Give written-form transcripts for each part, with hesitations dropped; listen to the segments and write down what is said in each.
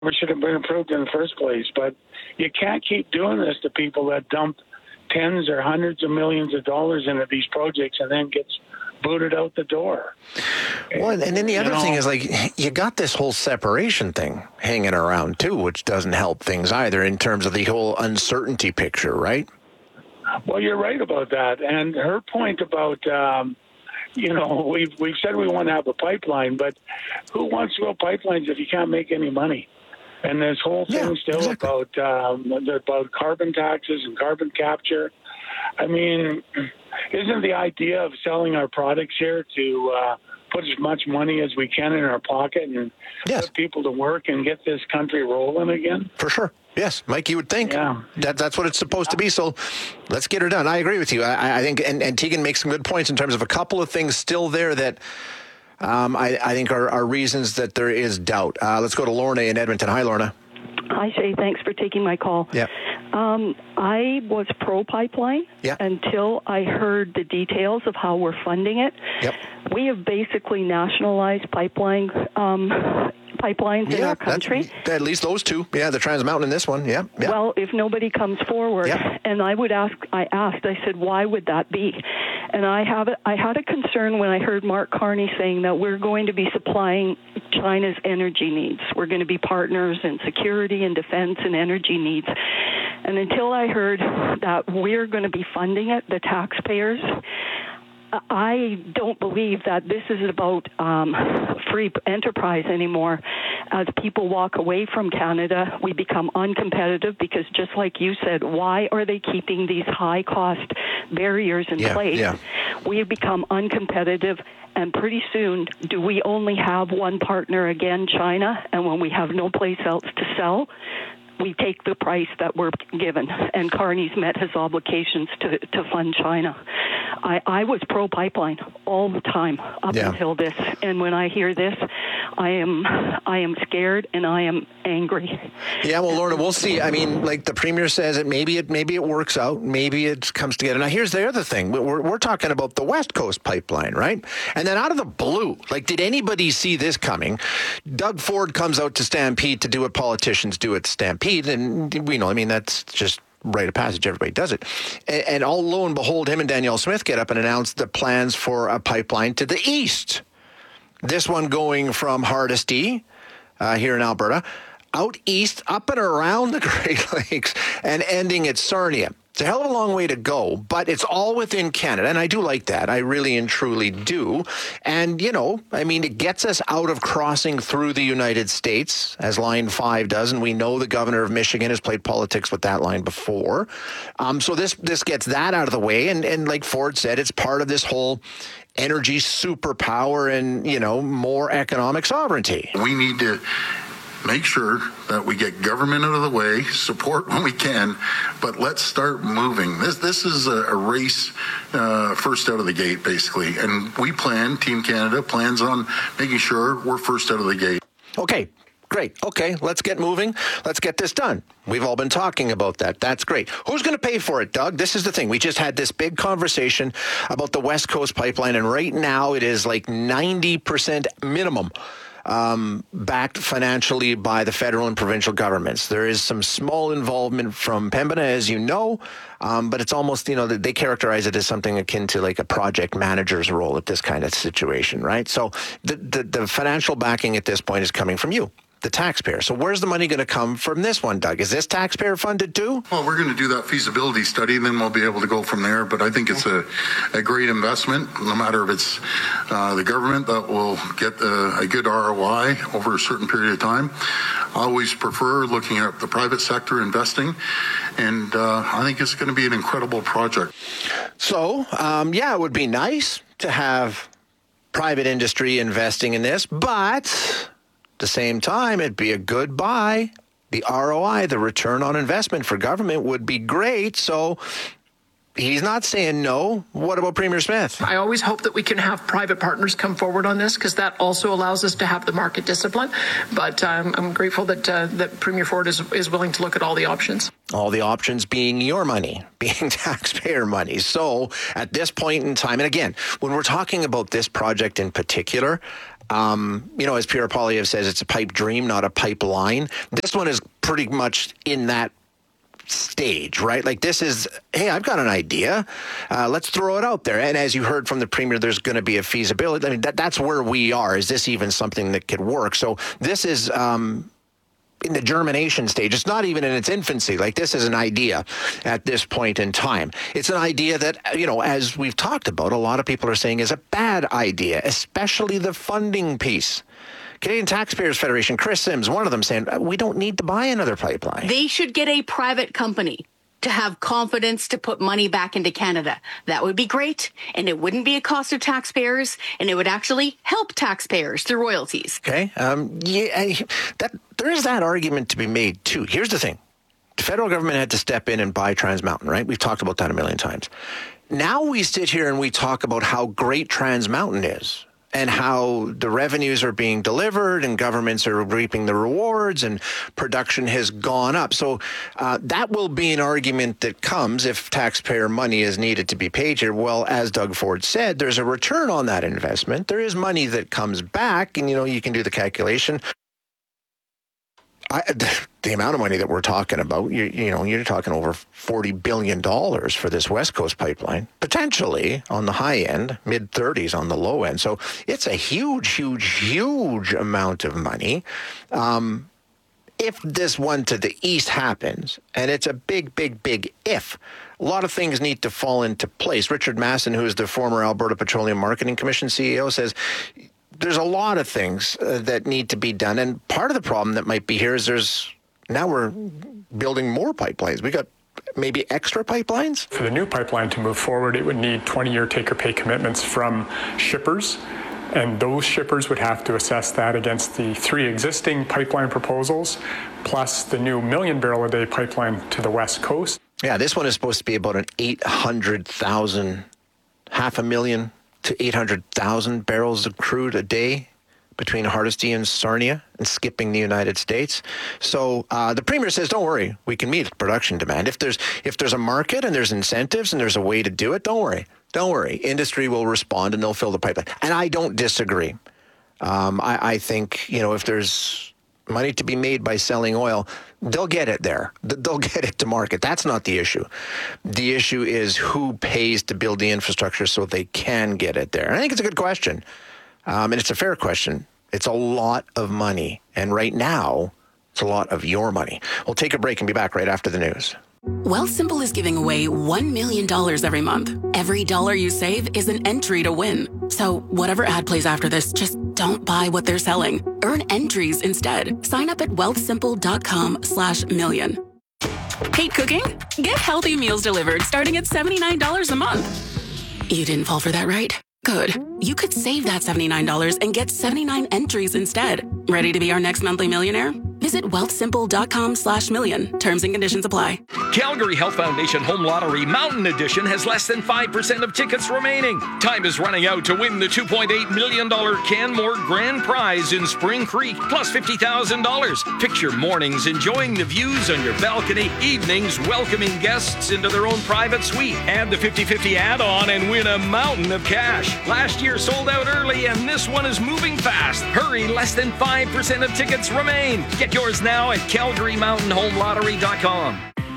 should have been approved in the first place. But you can't keep doing this to people that dump tens or hundreds of millions of dollars into these projects and then gets booted out the door. Well, and then the other thing is, like, you got this whole separation thing hanging around too, which doesn't help things either in terms of the whole uncertainty picture, right? Well, you're right about that. And her point about, we've said we want to have a pipeline, but who wants to build pipelines if you can't make any money? And this whole thing about carbon taxes and carbon capture. I mean, isn't the idea of selling our products here to put as much money as we can in our pocket and put people to work and get this country rolling again? For sure. Yes, Mike, you would think that's what it's supposed to be. So let's get her done. I agree with you. I think, and Tegan makes some good points in terms of a couple of things still there that I think are reasons that there is doubt. Let's go to Lorna in Edmonton. Hi, Lorna. Hi, Shay. Thanks for taking my call. Yeah. I was pro-pipeline until I heard the details of how we're funding it. Yep. We have basically nationalized pipelines in our country. At least those two. Yeah, the Trans Mountain and this one. Yeah. Well, if nobody comes forward, and I said, why would that be? And I had a concern when I heard Mark Carney saying that we're going to be supplying China's energy needs. We're going to be partners in security and defense and energy needs. And until I heard that we're going to be funding it, the taxpayers, I don't believe that this is about free enterprise anymore. As people walk away from Canada, we become uncompetitive because, just like you said, why are they keeping these high-cost barriers in place? Yeah. We become uncompetitive, and pretty soon, do we only have one partner again, China? And when we have no place else to sell, we take the price that we're given, and Carney's met his obligations to fund China. I was pro-pipeline all the time up until this, and when I hear this, I am scared and I am angry. Yeah, well, Lorna, we'll see. I mean, like the Premier says, maybe it works out, maybe it comes together. Now, here's the other thing: we're talking about the West Coast pipeline, right? And then out of the blue, like, did anybody see this coming? Doug Ford comes out to Stampede to do what politicians do at Stampede, and we know. I mean, that's just rite of passage. Everybody does it. And all lo and behold, him and Danielle Smith get up and announce the plans for a pipeline to the east. This one going from Hardisty here in Alberta, out east, up and around the Great Lakes, and ending at Sarnia. It's a hell of a long way to go, but it's all within Canada, and I do like that. I really and truly do. And, it gets us out of crossing through the United States, as Line 5 does, and we know the governor of Michigan has played politics with that line before. So this gets that out of the way, and like Ford said, it's part of this whole energy superpower and, more economic sovereignty. We need to make sure that we get government out of the way, support when we can, but let's start moving. This is a race first out of the gate, basically. And Team Canada plans on making sure we're first out of the gate. Okay. Great. Okay, let's get moving. Let's get this done. We've all been talking about that. That's great. Who's going to pay for it, Doug? This is the thing. We just had this big conversation about the West Coast pipeline, and right now it is like 90% minimum backed financially by the federal and provincial governments. There is some small involvement from Pembina, as you know, but it's almost, they characterize it as something akin to like a project manager's role at this kind of situation, right? So the financial backing at this point is coming from you, the taxpayer. So where's the money going to come from this one, Doug? Is this taxpayer funded too? Well, we're going to do that feasibility study, and then we'll be able to go from there. But I think it's a great investment, no matter if it's the government that will get a good ROI over a certain period of time. I always prefer looking at the private sector investing, and I think it's going to be an incredible project. So, it would be nice to have private industry investing in this, but the same time, it'd be a good buy. The ROI, the return on investment for government would be great. So he's not saying no. What about Premier Smith? I always hope that we can have private partners come forward on this, because that also allows us to have the market discipline. But I'm grateful that Premier Ford is willing to look at all the options. All the options being your money, being taxpayer money. So at this point in time, and again, when we're talking about this project in particular, As Pierre Poilievre says, it's a pipe dream, not a pipeline. This one is pretty much in that stage, right? Like this is, hey, I've got an idea. Let's throw it out there. And as you heard from the Premier, there's going to be a feasibility. I mean, that's where we are. Is this even something that could work? So this is in the germination stage. It's not even in its infancy. Like this is an idea at this point in time. It's an idea that, as we've talked about, a lot of people are saying is a bad idea, especially the funding piece. Canadian Taxpayers Federation, Chris Sims, one of them saying, we don't need to buy another pipeline. They should get a private company to have confidence to put money back into Canada. That would be great, and it wouldn't be a cost of taxpayers, and it would actually help taxpayers through royalties. Okay. There is that argument to be made, too. Here's the thing. The federal government had to step in and buy Trans Mountain, right? We've talked about that a million times. Now we sit here and we talk about how great Trans Mountain is, and how the revenues are being delivered and governments are reaping the rewards and production has gone up. So that will be an argument that comes if taxpayer money is needed to be paid here. Well, as Doug Ford said, there's a return on that investment. There is money that comes back, and, you can do the calculation. The amount of money that we're talking about, you're talking over $40 billion for this West Coast pipeline, potentially on the high end, mid-30s on the low end. So it's a huge, huge, huge amount of money. If this one to the east happens, and it's a big, big, big if, a lot of things need to fall into place. Richard Masson, who is the former Alberta Petroleum Marketing Commission CEO, says there's a lot of things that need to be done. And part of the problem that might be here is now we're building more pipelines. We got maybe extra pipelines. For the new pipeline to move forward, it would need 20-year take-or-pay commitments from shippers. And those shippers would have to assess that against the 3 existing pipeline proposals, plus the new 1 million barrel a day pipeline to the West Coast. Yeah, this one is supposed to be about an 800,000, 500,000 to 800,000 barrels of crude a day between Hardisty and Sarnia and skipping the United States. So the Premier says, don't worry, we can meet production demand. If there's a market and there's incentives and there's a way to do it, don't worry. Industry will respond and they'll fill the pipeline. And I don't disagree. I think, if there's money to be made by selling oil, they'll get it there. They'll get it to market. That's not the issue. The issue is who pays to build the infrastructure so they can get it there. And I think it's a good question. And it's a fair question. It's a lot of money. And right now, it's a lot of your money. We'll take a break and be back right after the news. Wealthsimple is giving away $1 million every month. Every dollar you save is an entry to win. So whatever ad plays after this, just don't buy what they're selling. Earn entries instead. Sign up at wealthsimple.com/million. Hate cooking? Get healthy meals delivered starting at $79 a month. You didn't fall for that, right? Good. You could save that $79 and get 79 entries instead. Ready to be our next monthly millionaire? Visit wealthsimple.com/million. Terms and conditions apply. Calgary Health Foundation Home Lottery Mountain Edition has less than 5% of tickets remaining. Time is running out to win the $2.8 million Canmore Grand Prize in Spring Creek, plus $50,000. Picture mornings enjoying the views on your balcony, evenings welcoming guests into their own private suite. Add the 50-50 add-on and win a mountain of cash. Last year sold out early, and this one is moving fast. Hurry, less than 5% of tickets remain. Get yours now at CalgaryMountainHomeLottery.com.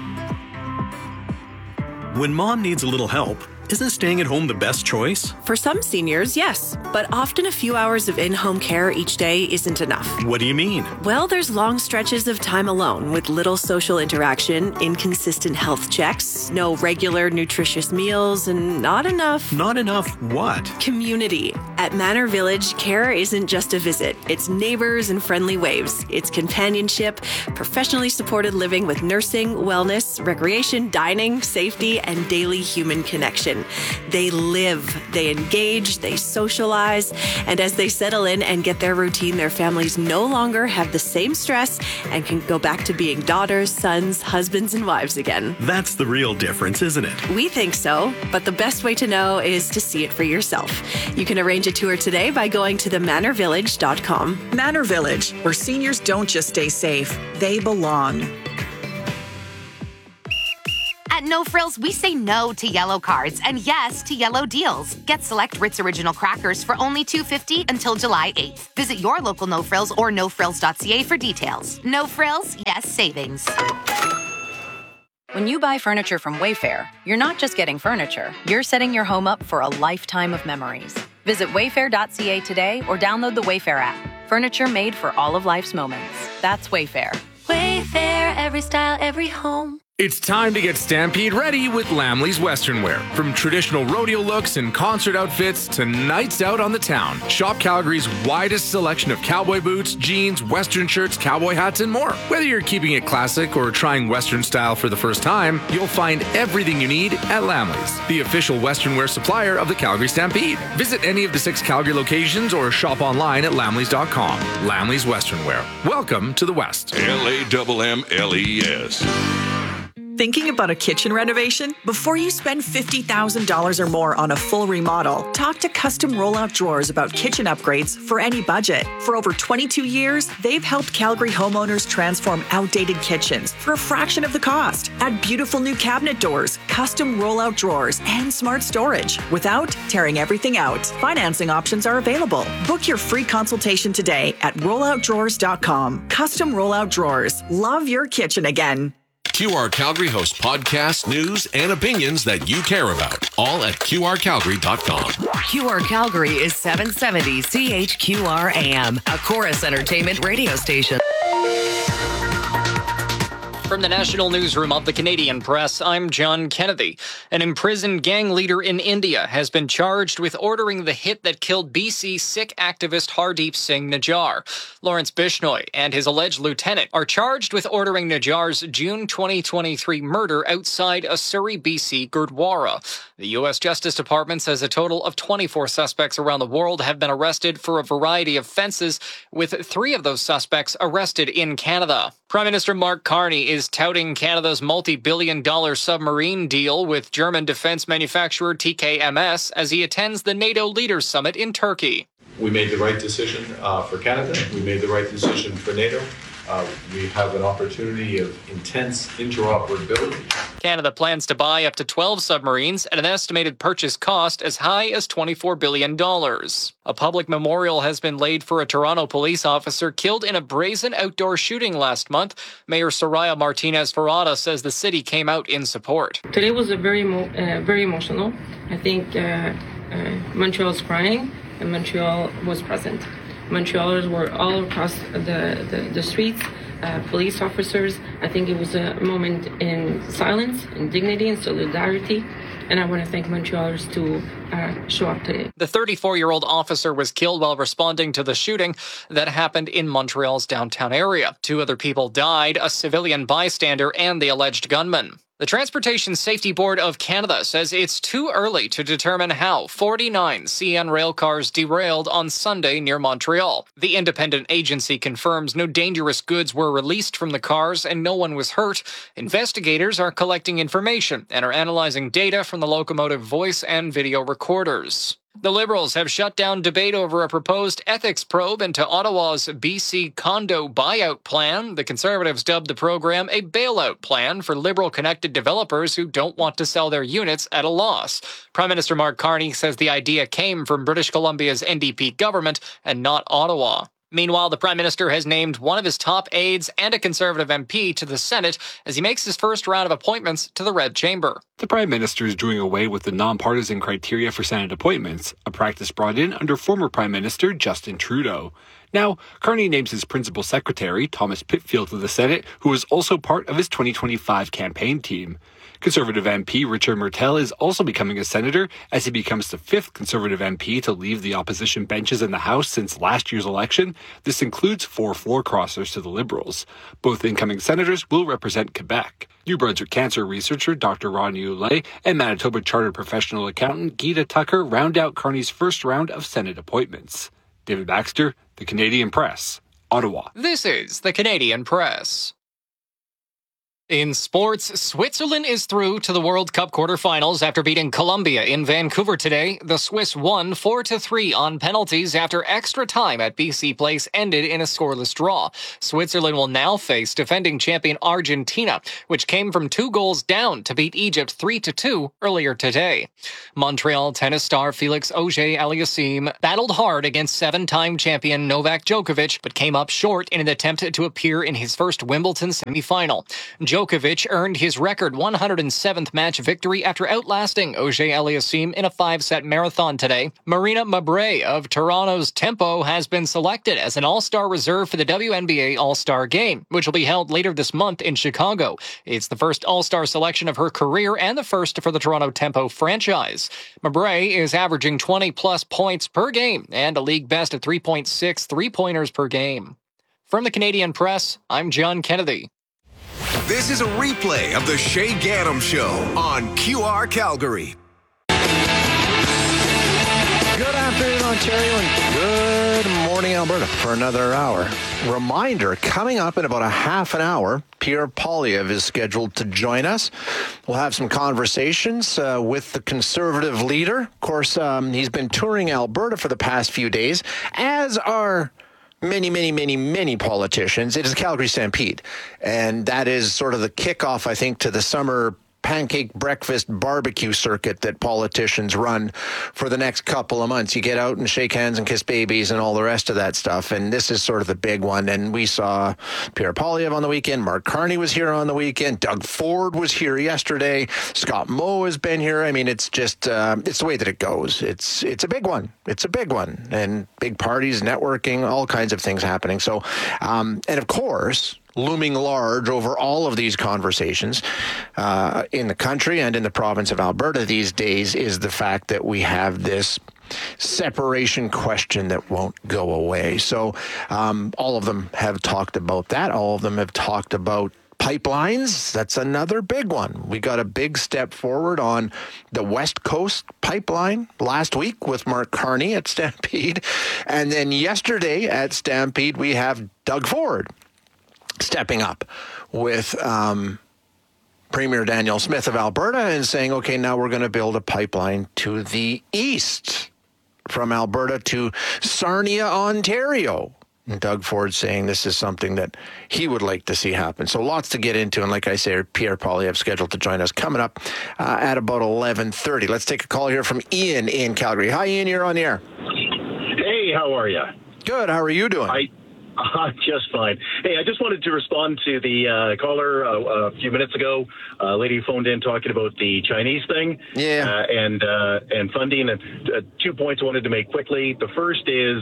When mom needs a little help, isn't staying at home the best choice? For some seniors, yes. But often a few hours of in-home care each day isn't enough. What do you mean? Well, there's long stretches of time alone with little social interaction, inconsistent health checks, no regular nutritious meals, and not enough... Not enough what? Community. At Manor Village, care isn't just a visit. It's neighbors and friendly waves. It's companionship, professionally supported living with nursing, wellness, recreation, dining, safety, and daily human connection. They live, they engage, they socialize, and as they settle in and get their routine, their families no longer have the same stress and can go back to being daughters, sons, husbands, and wives again. That's the real difference, isn't it? We think so, but the best way to know is to see it for yourself. You can arrange a tour today by going to themanorvillage.com. Manor Village, where seniors don't just stay safe, they belong. At At No Frills, we say no to yellow cards and yes to yellow deals. Get select Ritz Original crackers for only $2.50 until July 8th. Visit your local No Frills or nofrills.ca for details. No Frills, yes savings. When you buy furniture from Wayfair, you're not just getting furniture, you're setting your home up for a lifetime of memories. Visit wayfair.ca today or download the Wayfair app. Furniture made for all of life's moments. That's Wayfair. Wayfair, every style, every home. It's time to get Stampede ready with Lamley's Western Wear. From traditional rodeo looks and concert outfits to nights out on the town, shop Calgary's widest selection of cowboy boots, jeans, Western shirts, cowboy hats, and more. Whether you're keeping it classic or trying Western style for the first time, you'll find everything you need at Lamley's, the official Western Wear supplier of the Calgary Stampede. Visit any of the 6 Calgary locations or shop online at lamleys.com. Lamley's Western Wear. Welcome to the West. LAMMLES. Thinking about a kitchen renovation? Before you spend $50,000 or more on a full remodel, talk to Custom Rollout Drawers about kitchen upgrades for any budget. For over 22 years, they've helped Calgary homeowners transform outdated kitchens for a fraction of the cost. Add beautiful new cabinet doors, custom rollout drawers, and smart storage without tearing everything out. Financing options are available. Book your free consultation today at rolloutdrawers.com. Custom Rollout Drawers. Love your kitchen again. QR Calgary hosts podcasts, news, and opinions that you care about. All at QRCalgary.com. QR Calgary is 770 CHQR AM, a Chorus Entertainment radio station. From the National Newsroom of the Canadian Press, I'm John Kennedy. An imprisoned gang leader in India has been charged with ordering the hit that killed BC Sikh activist Hardeep Singh Najjar. Lawrence Bishnoi and his alleged lieutenant are charged with ordering Najjar's June 2023 murder outside a Surrey, BC Gurdwara. The U.S. Justice Department says a total of 24 suspects around the world have been arrested for a variety of offences, with 3 of those suspects arrested in Canada. Prime Minister Mark Carney is touting Canada's multi-billion-dollar submarine deal with German defence manufacturer TKMS as he attends the NATO Leaders Summit in Turkey. We made the right decision for Canada. We made the right decision for NATO. We have an opportunity of intense interoperability. Canada plans to buy up to 12 submarines at an estimated purchase cost as high as $24 billion. A public memorial has been laid for a Toronto police officer killed in a brazen outdoor shooting last month. Mayor Soraya Martinez-Ferrada says the city came out in support. Today was a very emotional. I think Montreal's crying and Montreal was present. Montrealers were all across the streets, police officers. I think it was a moment in silence, in dignity, and solidarity. And I want to thank Montrealers to show up today. The 34-year-old officer was killed while responding to the shooting that happened in Montreal's downtown area. 2 other people died, a civilian bystander and the alleged gunman. The Transportation Safety Board of Canada says it's too early to determine how 49 CN rail cars derailed on Sunday near Montreal. The independent agency confirms no dangerous goods were released from the cars and no one was hurt. Investigators are collecting information and are analyzing data from the locomotive voice and video recorders. The Liberals have shut down debate over a proposed ethics probe into Ottawa's BC condo buyout plan. The Conservatives dubbed the program a bailout plan for Liberal-connected developers who don't want to sell their units at a loss. Prime Minister Mark Carney says the idea came from British Columbia's NDP government and not Ottawa. Meanwhile, the Prime Minister has named one of his top aides and a Conservative MP to the Senate as he makes his first round of appointments to the Red Chamber. The Prime Minister is doing away with the nonpartisan criteria for Senate appointments, a practice brought in under former Prime Minister Justin Trudeau. Now, Carney names his principal secretary, Thomas Pitfield, to the Senate, who is also part of his 2025 campaign team. Conservative MP Richard Martel is also becoming a senator as he becomes the 5th Conservative MP to leave the opposition benches in the House since last year's election. This includes 4 floor crossers to the Liberals. Both incoming senators will represent Quebec. New Brunswick cancer researcher Dr. Ronnie Oulet and Manitoba Chartered Professional Accountant Gita Tucker round out Carney's first round of Senate appointments. David Baxter, The Canadian Press, Ottawa. This is The Canadian Press. In sports, Switzerland is through to the World Cup quarterfinals after beating Colombia in Vancouver today. The Swiss won 4-3 on penalties after extra time at BC Place ended in a scoreless draw. Switzerland will now face defending champion Argentina, which came from 2 goals down to beat Egypt 3-2 earlier today. Montreal tennis star Felix Auger-Aliassime battled hard against 7-time champion Novak Djokovic, but came up short in an attempt to appear in his first Wimbledon semifinal. Djokovic earned his record 107th match victory after outlasting Auger-Aliassime in a 5-set marathon today. Marina Mabrey of Toronto's Tempo has been selected as an all-star reserve for the WNBA All-Star Game, which will be held later this month in Chicago. It's the first all-star selection of her career and the first for the Toronto Tempo franchise. Mabrey is averaging 20-plus points per game and a league best of 3.6 three-pointers per game. From the Canadian Press, I'm John Kennedy. This is a replay of the Shay Gaddam Show on QR Calgary. Good afternoon, Ontario, and good morning, Alberta, for another hour. Reminder, coming up in about a half an hour, Pierre Poilievre is scheduled to join us. We'll have some conversations with the Conservative leader. Of course, he's been touring Alberta for the past few days, as are many politicians. It is Calgary Stampede, and that is sort of the kickoff, I think, to the summer pancake breakfast barbecue circuit that politicians run for the next couple of months. You get out and shake hands and kiss babies and all the rest of that stuff, and this is sort of the big one. And we saw Pierre Poilievre on the weekend. Mark Carney was here on the weekend. Doug Ford was here yesterday. Scott Moe has been here. I mean, it's just it's the way that it goes. It's a big one. It's a big one, and big parties, networking, all kinds of things happening. So, and of course, looming large over all of these conversations in the country and in the province of Alberta these days is the fact that we have this separation question that won't go away. So all of them have talked about that. All of them have talked about pipelines. That's another big one. We got a big step forward on the West Coast pipeline last week with Mark Carney at Stampede. And then yesterday at Stampede, we have Doug Ford stepping up with Premier Danielle Smith of Alberta and saying, okay, now we're going to build a pipeline to the east from Alberta to Sarnia, Ontario. And Doug Ford saying this is something that he would like to see happen. So lots to get into. And like I say, Pierre Poilievre scheduled to join us coming up at about 11:30. Let's take a call here from Ian in Calgary. Hi, Ian. You're on the air. Hey, how are you? Good. How are you doing? Just fine. Hey, I just wanted to respond to the caller a few minutes ago. A lady phoned in talking about the Chinese thing, and funding. And 2 points I wanted to make quickly. The first is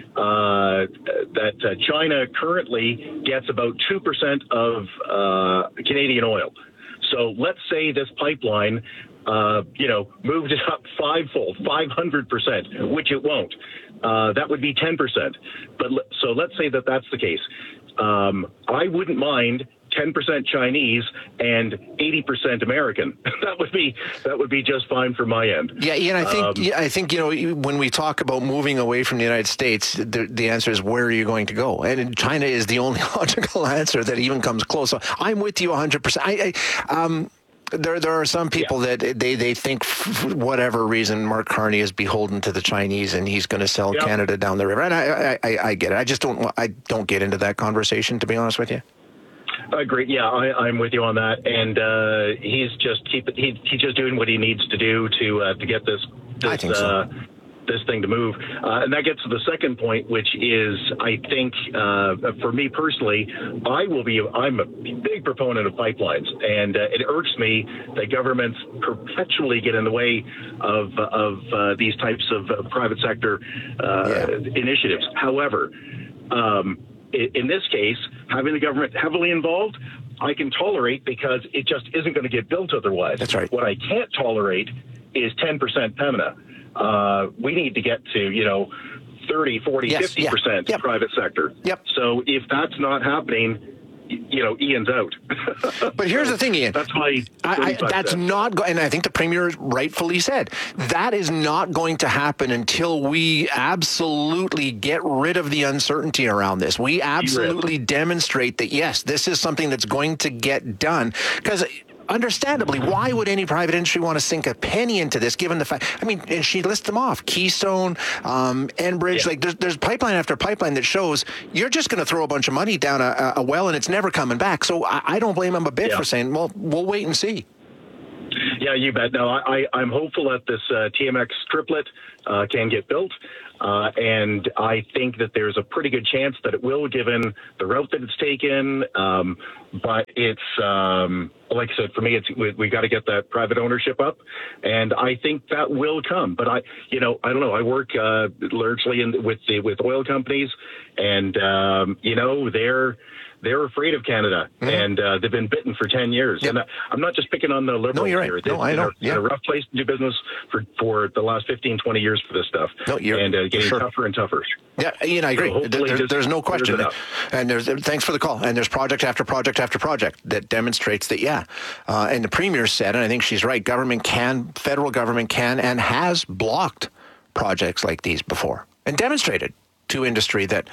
that China currently gets about 2% of Canadian oil. So let's say this pipeline, moved it up fivefold, 500%, which it won't. That would be 10%. But so let's say that that's the case. I wouldn't mind 10% Chinese and 80% American. That would be just fine for my end. Yeah, Ian, I think when we talk about moving away from the United States, the answer is where are you going to go? And China is the only logical answer that even comes close. So I'm with you 100%. There are some people that they think for whatever reason Mark Carney is beholden to the Chinese and he's going to sell Canada down the river. And I get it. I don't get into that conversation, to be honest with you. Great. Yeah, I'm with you on that. And he's just doing what he needs to do to get this thing to move. And that gets to the second point, which is, I think, for me personally, I'm a big proponent of pipelines. And it irks me that governments perpetually get in the way of these types of private sector initiatives. However, in this case, having the government heavily involved, I can tolerate because it just isn't going to get built otherwise. That's right. What I can't tolerate is 10% Pembina. We need to get to, 30, 40, 50% private sector. Yep. So if that's not happening, Ian's out. But here's the thing, Ian. That's my. That's not, and I think the Premier rightfully said that is not going to happen until we absolutely get rid of the uncertainty around this. We absolutely demonstrate that yes, this is something that's going to get done. Because understandably, why would any private industry want to sink a penny into this, given the fact, and she lists them off, Keystone, Enbridge, like there's pipeline after pipeline that shows you're just going to throw a bunch of money down a well and it's never coming back. So I don't blame them a bit for saying, well, we'll wait and see. Yeah, you bet. No, I'm hopeful that this TMX triplet can get built. And I think that there's a pretty good chance that it will, given the route that it's taken. But it's, like I said, for me, we got to get that private ownership up. And I think that will come. But I don't know. I work largely with oil companies, and, they're afraid of Canada, and they've been bitten for 10 years. Yep. And I'm not just picking on the Liberals here. Right. No, I know. It's been a rough place to do business for the last 15, 20 years for this stuff. No, and getting tougher and tougher. Yeah, Ian, I agree. So there's no question. And thanks for the call. And there's project after project after project that demonstrates that, and the Premier said, and I think she's right, federal government can and has blocked projects like these before and demonstrated to industry that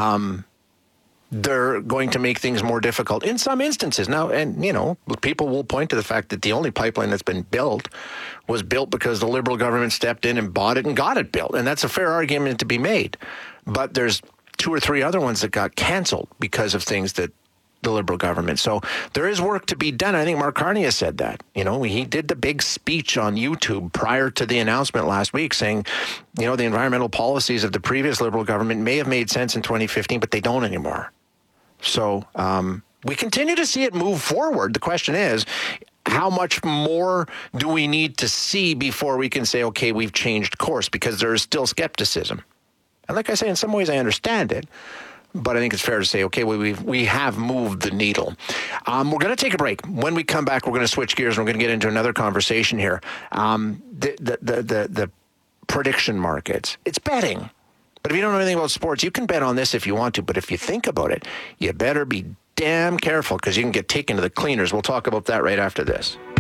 they're going to make things more difficult in some instances. Now, and, people will point to the fact that the only pipeline that's been built was built because the Liberal government stepped in and bought it and got it built. And that's a fair argument to be made. But there's 2 or 3 other ones that got canceled because of things that the Liberal government. So there is work to be done. I think Mark Carney has said that. He did the big speech on YouTube prior to the announcement last week saying, the environmental policies of the previous Liberal government may have made sense in 2015, but they don't anymore. So we continue to see it move forward. The question is, how much more do we need to see before we can say, okay, we've changed course? Because there is still skepticism. And like I say, in some ways I understand it. But I think it's fair to say, okay, we have moved the needle. We're going to take a break. When we come back, we're going to switch gears and we're going to get into another conversation here. The prediction markets, it's betting. But if you don't know anything about sports, you can bet on this if you want to. But if you think about it, you better be damn careful because you can get taken to the cleaners. We'll talk about that right after this.